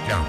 Reklam.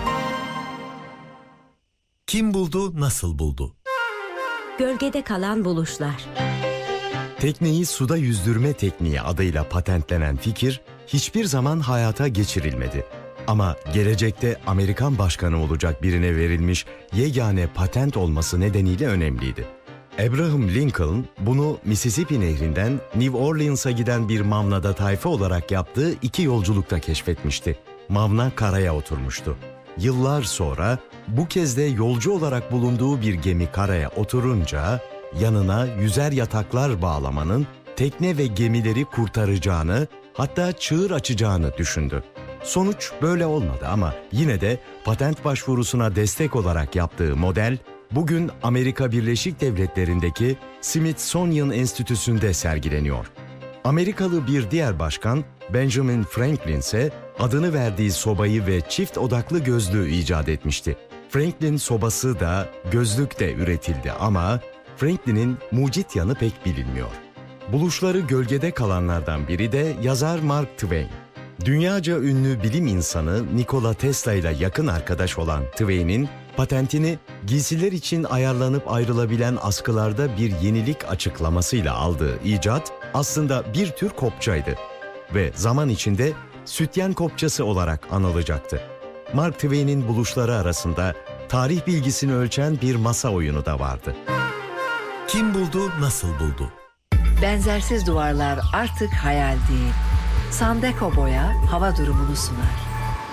Kim buldu, nasıl buldu? Gölgede kalan buluşlar. Tekneyi suda yüzdürme tekniği adıyla patentlenen fikir hiçbir zaman hayata geçirilmedi. Ama gelecekte Amerikan başkanı olacak birine verilmiş yegane patent olması nedeniyle önemliydi. Abraham Lincoln bunu Mississippi Nehri'nden New Orleans'a giden bir Mavna'da tayfa olarak yaptığı 2 yolculukta keşfetmişti. Mavna karaya oturmuştu. Yıllar sonra bu kez de yolcu olarak bulunduğu bir gemi karaya oturunca yanına yüzer yataklar bağlamanın tekne ve gemileri kurtaracağını, hatta çığır açacağını düşündü. Sonuç böyle olmadı ama yine de patent başvurusuna destek olarak yaptığı model bugün Amerika Birleşik Devletleri'ndeki Smithsonian Enstitüsü'nde sergileniyor. Amerikalı bir diğer başkan Benjamin Franklin ise adını verdiği sobayı ve çift odaklı gözlüğü icat etmişti. Franklin sobası da gözlük de üretildi ama Franklin'in mucit yanı pek bilinmiyor. Buluşları gölgede kalanlardan biri de yazar Mark Twain. Dünyaca ünlü bilim insanı Nikola Tesla ile yakın arkadaş olan Twain'in patentini giysiler için ayarlanıp ayrılabilen askılarda bir yenilik açıklamasıyla aldığı icat aslında bir tür kopçaydı ve zaman içinde sütyen kopçası olarak anılacaktı. Mark Twain'in buluşları arasında tarih bilgisini ölçen bir masa oyunu da vardı. Kim buldu, nasıl buldu? Benzersiz duvarlar artık hayal değil. Sandeko Boya hava durumunu sunar.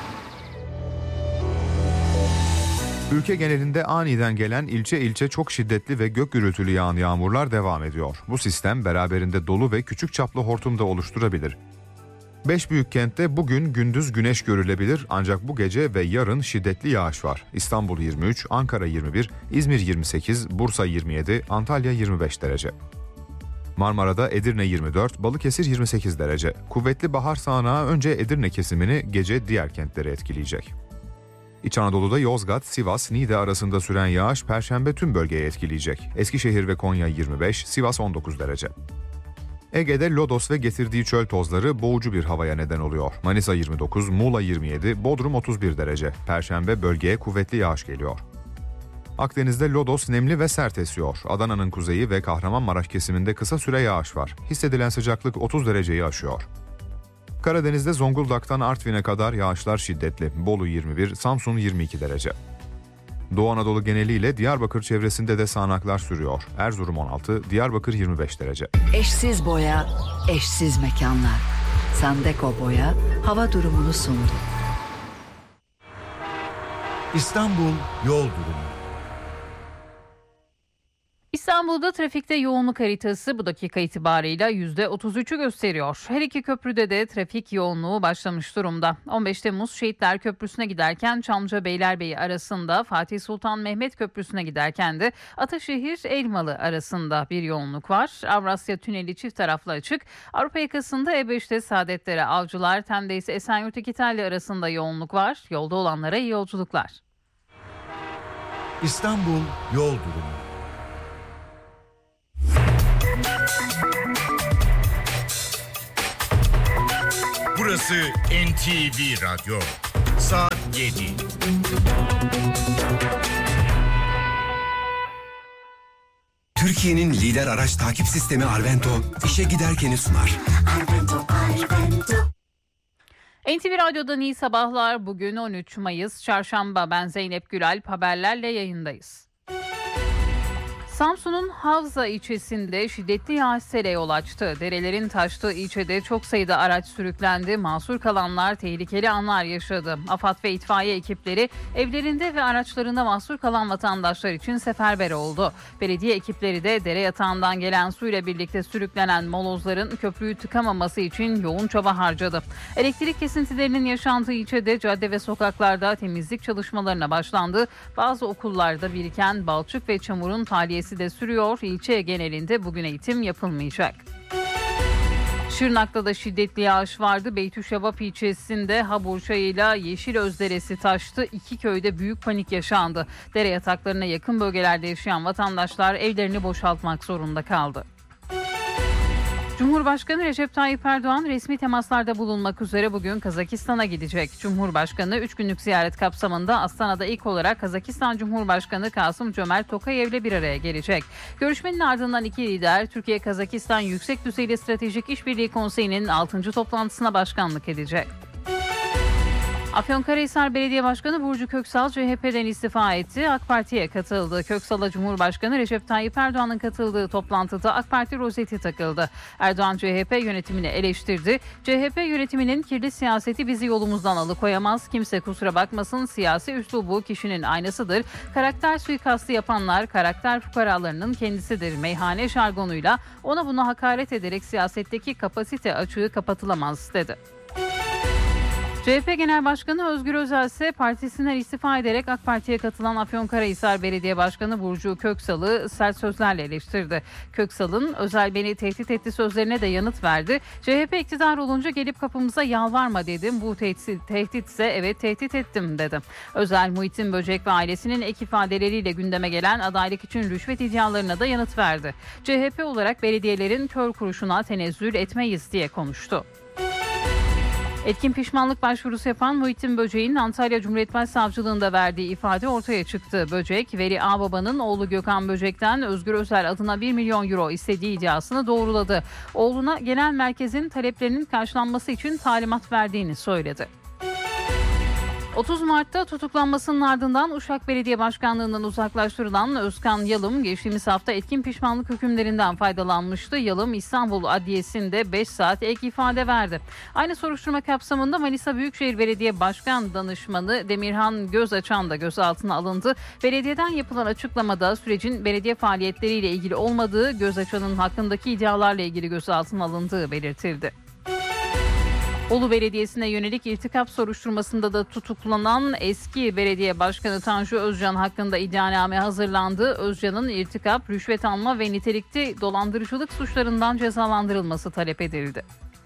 Ülke genelinde aniden gelen ilçe ilçe çok şiddetli ve gök gürültülü yağan yağmurlar devam ediyor. Bu sistem beraberinde dolu ve küçük çaplı hortum da oluşturabilir. 5 büyük kentte bugün gündüz güneş görülebilir ancak bu gece ve yarın şiddetli yağış var. İstanbul 23, Ankara 21, İzmir 28, Bursa 27, Antalya 25 derece. Marmara'da Edirne 24, Balıkesir 28 derece. Kuvvetli bahar sağanağı önce Edirne kesimini, gece diğer kentleri etkileyecek. İç Anadolu'da Yozgat, Sivas, Niğde arasında süren yağış Perşembe tüm bölgeyi etkileyecek. Eskişehir ve Konya 25, Sivas 19 derece. Ege'de lodos ve getirdiği çöl tozları boğucu bir havaya neden oluyor. Manisa 29, Muğla 27, Bodrum 31 derece. Perşembe bölgeye kuvvetli yağış geliyor. Akdeniz'de lodos nemli ve sert esiyor. Adana'nın kuzeyi ve Kahramanmaraş kesiminde kısa süre yağış var. Hissedilen sıcaklık 30 dereceyi aşıyor. Karadeniz'de Zonguldak'tan Artvin'e kadar yağışlar şiddetli. Bolu 21, Samsun 22 derece. Doğu Anadolu geneliyle Diyarbakır çevresinde de sağanaklar sürüyor. Erzurum 16, Diyarbakır 25 derece. Eşsiz boya, eşsiz mekanlar. Sandeko Boya hava durumunu sundu. İstanbul yol durumu. İstanbul'da trafikte yoğunluk haritası bu dakika itibarıyla %33'ü gösteriyor. Her iki köprüde de trafik yoğunluğu başlamış durumda. 15 Temmuz Şehitler Köprüsü'ne giderken Çamlıca Beylerbeyi arasında, Fatih Sultan Mehmet Köprüsü'ne giderken de Ataşehir Elmalı arasında bir yoğunluk var. Avrasya Tüneli çift taraflı açık. Avrupa yakasında E5'te Saadetlere Avcılar, Tem'de ise Esenyurt İkitelli arasında yoğunluk var. Yolda olanlara iyi yolculuklar. İstanbul yol durumu. Burası NTV Radyo. Saat 7. Türkiye'nin lider araç takip sistemi Arvento, işe giderkeni sunar. NTV Radyo'dan iyi sabahlar. Bugün 13 Mayıs Çarşamba. Ben Zeynep Güralp, haberlerle yayındayız. Samsun'un Havza ilçesinde şiddetli yağış sele yol açtı. Derelerin taştığı ilçede çok sayıda araç sürüklendi. Mahsur kalanlar tehlikeli anlar yaşadı. AFAD ve itfaiye ekipleri evlerinde ve araçlarında mahsur kalan vatandaşlar için seferber oldu. Belediye ekipleri de dere yatağından gelen suyla birlikte sürüklenen molozların köprüyü tıkamaması için yoğun çaba harcadı. Elektrik kesintilerinin yaşandığı ilçede cadde ve sokaklarda temizlik çalışmalarına başlandı. Bazı okullarda biriken balçık ve çamurun tahliyesi de sürüyor. İlçe genelinde bugün eğitim yapılmayacak. Şırnak'ta da şiddetli yağış vardı. Beytüşevap ilçesinde Habur Çayı'yla Yeşilöz Deresi taştı. 2 köyde büyük panik yaşandı. Dere yataklarına yakın bölgelerde yaşayan vatandaşlar evlerini boşaltmak zorunda kaldı. Cumhurbaşkanı Recep Tayyip Erdoğan resmi temaslarda bulunmak üzere bugün Kazakistan'a gidecek. Cumhurbaşkanı 3 günlük ziyaret kapsamında Astana'da ilk olarak Kazakistan Cumhurbaşkanı Kasım-Jomart Tokayev'le bir araya gelecek. Görüşmenin ardından iki lider Türkiye-Kazakistan Yüksek Düzeyli Stratejik İşbirliği Konseyi'nin 6. toplantısına başkanlık edecek. Afyonkarahisar Belediye Başkanı Burcu Köksal CHP'den istifa etti. AK Parti'ye katıldı. Köksal'a Cumhurbaşkanı Recep Tayyip Erdoğan'ın katıldığı toplantıda AK Parti rozeti takıldı. Erdoğan CHP yönetimini eleştirdi. CHP yönetiminin kirli siyaseti bizi yolumuzdan alıkoyamaz. Kimse kusura bakmasın, siyasi üslubu kişinin aynasıdır. Karakter suikastı yapanlar karakter fukaralarının kendisidir. Meyhane jargonuyla ona buna hakaret ederek siyasetteki kapasite açığı kapatılamaz dedi. CHP Genel Başkanı Özgür Özel ise partisinden istifa ederek AK Parti'ye katılan Afyonkarahisar Belediye Başkanı Burcu Köksal'ı sert sözlerle eleştirdi. Köksal'ın "Özel beni tehdit etti" sözlerine de yanıt verdi. CHP iktidar olunca gelip kapımıza yalvarma dedim. Bu tehditse evet tehdit ettim dedi. Özel, Muhittin Böcek ve ailesinin ek ifadeleriyle gündeme gelen adaylık için rüşvet iddialarına da yanıt verdi. CHP olarak belediyelerin kör kuruşuna tenezzül etmeyiz diye konuştu. Etkin pişmanlık başvurusu yapan Muhittin Böcek'in Antalya Cumhuriyet Başsavcılığında verdiği ifade ortaya çıktı. Böcek, Veli Ağbaba'nın oğlu Gökhan Böcek'ten Özgür Özel adına 1 milyon euro istediği iddiasını doğruladı. Oğluna genel merkezin taleplerinin karşılanması için talimat verdiğini söyledi. 30 Mart'ta tutuklanmasının ardından Uşak Belediye Başkanlığı'ndan uzaklaştırılan Özkan Yalım geçtiğimiz hafta etkin pişmanlık hükümlerinden faydalanmıştı. Yalım İstanbul Adliyesi'nde 5 saat ek ifade verdi. Aynı soruşturma kapsamında Manisa Büyükşehir Belediye Başkan Danışmanı Demirhan Gözaçan da gözaltına alındı. Belediyeden yapılan açıklamada sürecin belediye faaliyetleriyle ilgili olmadığı, Gözaçan'ın hakkındaki iddialarla ilgili gözaltına alındığı belirtildi. Bolu Belediyesi'ne yönelik irtikap soruşturmasında da tutuklanan eski belediye başkanı Tanju Özcan hakkında iddianame hazırlandı. Özcan'ın irtikap, rüşvet alma ve nitelikli dolandırıcılık suçlarından cezalandırılması talep edildi.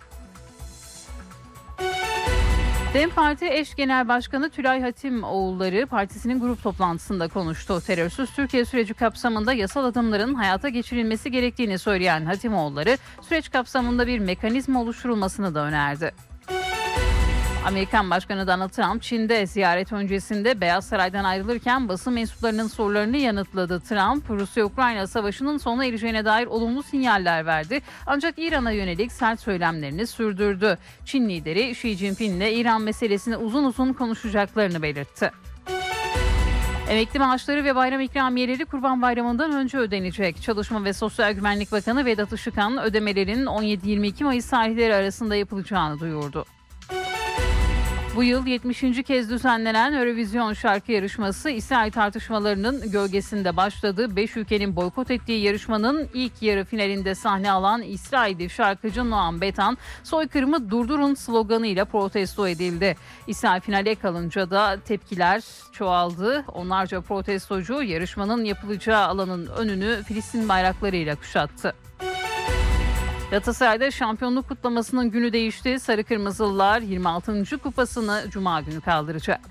DEM Parti eş genel başkanı Tülay Hatimoğulları partisinin grup toplantısında konuştu. Terörsüz Türkiye süreci kapsamında yasal adımların hayata geçirilmesi gerektiğini söyleyen Hatimoğulları, süreç kapsamında bir mekanizma oluşturulmasını da önerdi. Amerikan Başkanı Donald Trump, Çin'de ziyaret öncesinde Beyaz Saray'dan ayrılırken basın mensuplarının sorularını yanıtladı. Trump, Rusya-Ukrayna savaşının sona ereceğine dair olumlu sinyaller verdi. Ancak İran'a yönelik sert söylemlerini sürdürdü. Çin lideri Xi Jinping'le İran meselesini uzun uzun konuşacaklarını belirtti. Emekli maaşları ve bayram ikramiyeleri Kurban Bayramı'ndan önce ödenecek. Çalışma ve Sosyal Güvenlik Bakanı Vedat Işıkhan ödemelerin 17-22 Mayıs tarihleri arasında yapılacağını duyurdu. Bu yıl 70. kez düzenlenen Eurovision şarkı yarışması İsrail tartışmalarının gölgesinde başladı. 5 ülkenin boykot ettiği yarışmanın ilk yarı finalinde sahne alan İsrailli şarkıcı Noam Betan, "Soykırımı durdurun" sloganıyla protesto edildi. İsrail finale kalınca da tepkiler çoğaldı. Onlarca protestocu yarışmanın yapılacağı alanın önünü Filistin bayraklarıyla kuşattı. Galatasaray'da şampiyonluk kutlamasının günü değişti. Sarı Kırmızılılar 26. kupasını Cuma günü kaldıracak.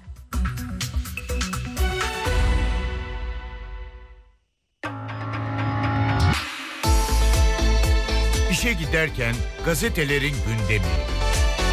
İşe giderken gazetelerin gündemi.